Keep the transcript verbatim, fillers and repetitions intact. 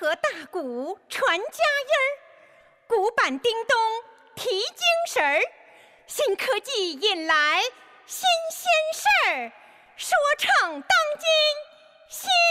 和大鼓传佳音儿，鼓板叮咚提精神儿。新科技引来新鲜事儿，说唱当今新。